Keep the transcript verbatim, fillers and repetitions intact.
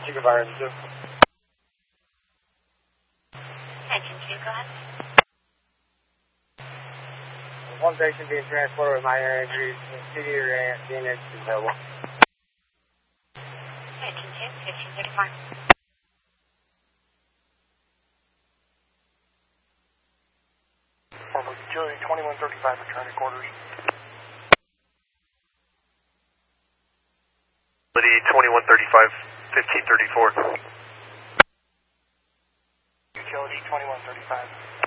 Chico Virus two. Engine two, go ahead. One patient being transported with minor injuries. C D or D N H is available. Engine two, fifteen thirty-four. Forward Joey, twenty-one thirty-five, return to quarters. twenty-one thirty-five, fifteen thirty-four. Utility twenty-one thirty-five.